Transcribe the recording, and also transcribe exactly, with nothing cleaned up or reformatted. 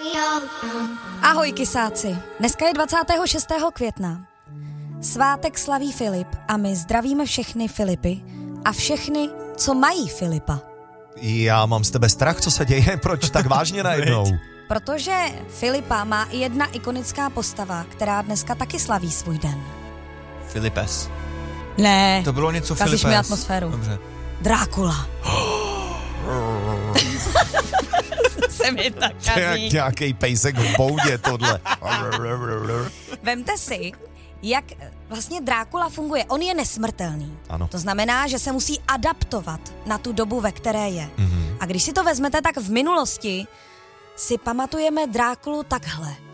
Ahoj kysáci, dneska je dvacátého šestého května. Svátek slaví Filip a my zdravíme všechny Filipy a všechny, co mají Filipa. Já mám z tebe strach, co se děje, proč tak vážně najednou? Protože Filipa má i jedna ikonická postava, která dneska taky slaví svůj den. Filipes. Ne, To bylo něco kazíš Filipes. mi atmosféru. Dobře. Drákula. Se mi tak To je jak kazí. nějaký pejsek v boudě tohle. Vemte si, jak vlastně Drákula funguje. On je nesmrtelný. Ano. To znamená, že se musí adaptovat na tu dobu, ve které je. Mm-hmm. A když si to vezmete, tak v minulosti si pamatujeme Drákulu takhle.